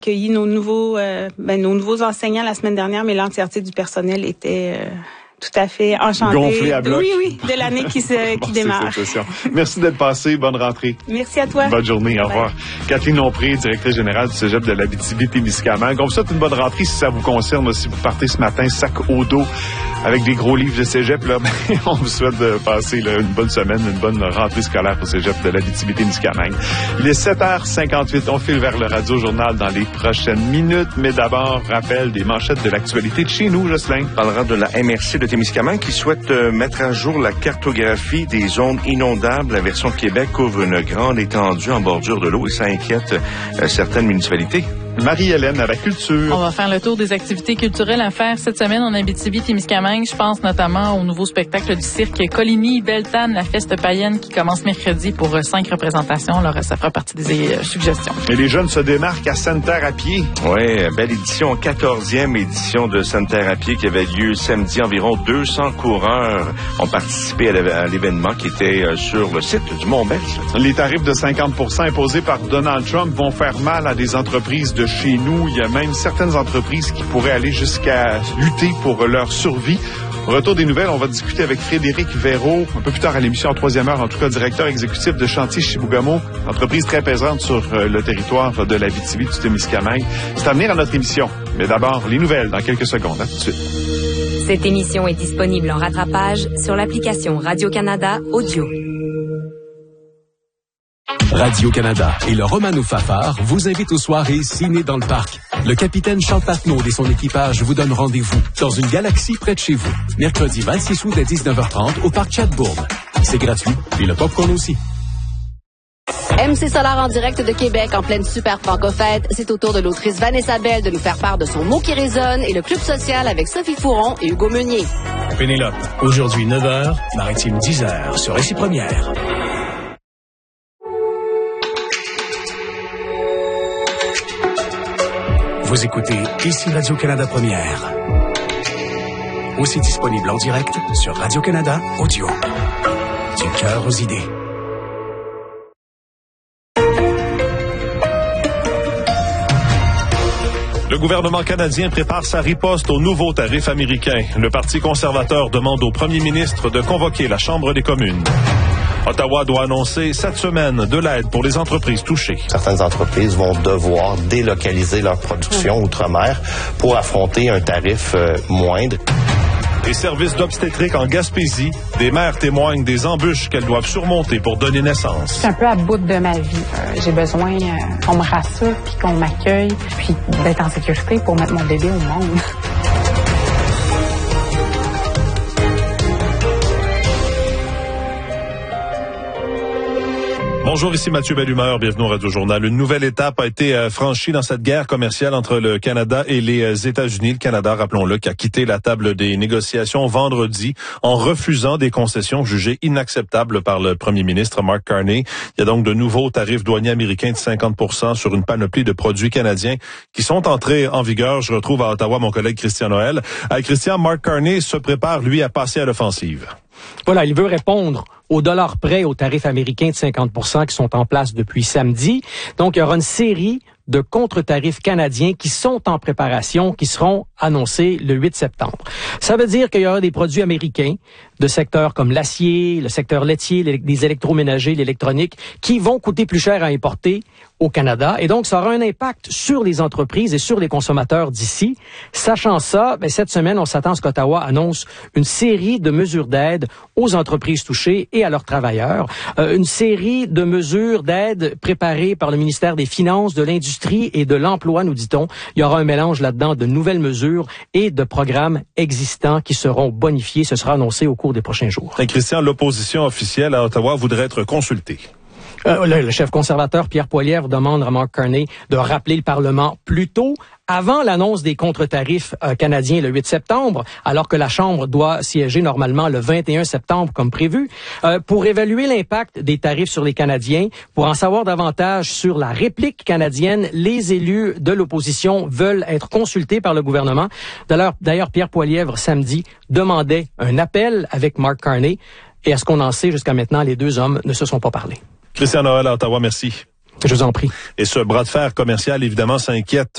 accueilli nos nouveaux enseignants la semaine dernière, mais l'entièreté du personnel était tout à fait enchanté. Gonflé à bloc. Oui, de l'année qui démarre. Merci d'être passé. Bonne rentrée. Merci à toi. Bonne journée. Au revoir. Catherine Lompré, directrice générale du Cégep de l'Abitibi-Témiscamingue. On vous souhaite une bonne rentrée si ça vous concerne. Si vous partez ce matin sac au dos avec des gros livres de Cégep, là, on vous souhaite de passer là, une bonne semaine, une bonne rentrée scolaire au Cégep de l'Abitibi-Témiscamingue. Il est 7h58. On file vers le Radio-Journal dans les prochaines minutes. Mais d'abord, rappel des manchettes de l'actualité de chez nous, Jocelyn. On parlera de la MRC de Témiscamingue qui souhaite mettre à jour la cartographie des zones inondables. La version de Québec couvre une grande étendue en bordure de l'eau et ça inquiète certaines municipalités. Marie-Hélène à la culture. On va faire le tour des activités culturelles à faire cette semaine en Abitibi-Témiscamingue. Je pense notamment au nouveau spectacle du cirque Coligny-Beltane, la feste païenne qui commence mercredi pour 5 représentations. Alors, ça fera partie des suggestions. Et les jeunes se démarquent à Sainte-Terre à pied. Oui, belle édition, 14e édition de Sainte-Terre à pied qui avait lieu samedi. Environ 200 coureurs ont participé à l'événement qui était sur le site du Mont-Bel. Les tarifs de 50% imposés par Donald Trump vont faire mal à des entreprises de chez nous. Il y a même certaines entreprises qui pourraient aller jusqu'à lutter pour leur survie. Au retour des nouvelles, on va discuter avec Frédéric Véraud, un peu plus tard à l'émission en 3e heure, en tout cas directeur exécutif de Chantier Chibougamau, entreprise très présente sur le territoire de l'Abitibi du Témiscamingue. C'est à venir à notre émission. Mais d'abord, les nouvelles dans quelques secondes. À tout de suite. Cette émission est disponible en rattrapage sur l'application Radio-Canada Audio. Radio-Canada et le Romano Fafard vous invitent aux soirées ciné dans le parc. Le capitaine Charles Patnaud et son équipage vous donnent rendez-vous dans une galaxie près de chez vous. Mercredi 26 août à 19h30 au parc Chatbourne. C'est gratuit et le popcorn aussi. MC Solar en direct de Québec en pleine super franco-fête. C'est au tour de l'autrice Vanessa Bell de nous faire part de son mot qui résonne et le club social avec Sophie Fouron et Hugo Meunier. Pénélope, aujourd'hui 9h, Maritime 10h sur Récit Première. Vous écoutez ici Radio-Canada Première. Aussi disponible en direct sur Radio-Canada Audio. Du cœur aux idées. Le gouvernement canadien prépare sa riposte aux nouveaux tarifs américains. Le Parti conservateur demande au premier ministre de convoquer la Chambre des communes. Ottawa doit annoncer cette semaine de l'aide pour les entreprises touchées. Certaines entreprises vont devoir délocaliser leur production outre-mer pour affronter un tarif moindre. Les services d'obstétrique en Gaspésie, des mères témoignent des embûches qu'elles doivent surmonter pour donner naissance. Je suis un peu à bout de ma vie. J'ai besoin qu'on me rassure, puis qu'on m'accueille, puis d'être en sécurité pour mettre mon bébé au monde. Bonjour, ici Mathieu Bellumeur, bienvenue au Radio-Journal. Une nouvelle étape a été franchie dans cette guerre commerciale entre le Canada et les États-Unis. Le Canada, rappelons-le, qui a quitté la table des négociations vendredi en refusant des concessions jugées inacceptables par le premier ministre Mark Carney. Il y a donc de nouveaux tarifs douaniers américains de 50% sur une panoplie de produits canadiens qui sont entrés en vigueur. Je retrouve à Ottawa mon collègue Christian Noël. Christian, Mark Carney se prépare, lui, à passer à l'offensive. Voilà, il veut répondre au dollar près aux tarifs américains de 50% qui sont en place depuis samedi. Donc, il y aura une série de contre-tarifs canadiens qui sont en préparation, qui seront annoncés le 8 septembre. Ça veut dire qu'il y aura des produits américains de secteurs comme l'acier, le secteur laitier, les électroménagers, l'électronique, qui vont coûter plus cher à importer au Canada. Et donc, ça aura un impact sur les entreprises et sur les consommateurs d'ici. Sachant ça, cette semaine, on s'attend à ce qu'Ottawa annonce une série de mesures d'aide aux entreprises touchées et à leurs travailleurs. Une série de mesures d'aide préparées par le ministère des Finances, de l'Industrie et de l'Emploi, nous dit-on. Il y aura un mélange là-dedans de nouvelles mesures et de programmes existants qui seront bonifiés. Ce sera annoncé au cours des prochains jours. Et Christian, l'opposition officielle à Ottawa voudrait être consultée. Le chef conservateur Pierre Poilievre demande à Mark Carney de rappeler le Parlement plus tôt, avant l'annonce des contre-tarifs canadiens le 8 septembre, alors que la Chambre doit siéger normalement le 21 septembre comme prévu, pour évaluer l'impact des tarifs sur les Canadiens, pour en savoir davantage sur la réplique canadienne. Les élus de l'opposition veulent être consultés par le gouvernement. D'ailleurs, Pierre Poilievre, samedi, demandait un appel avec Mark Carney. Et à ce qu'on en sait jusqu'à maintenant, les deux hommes ne se sont pas parlé. Christian Noël à Ottawa, merci. Je vous en prie. Et ce bras de fer commercial, évidemment, s'inquiète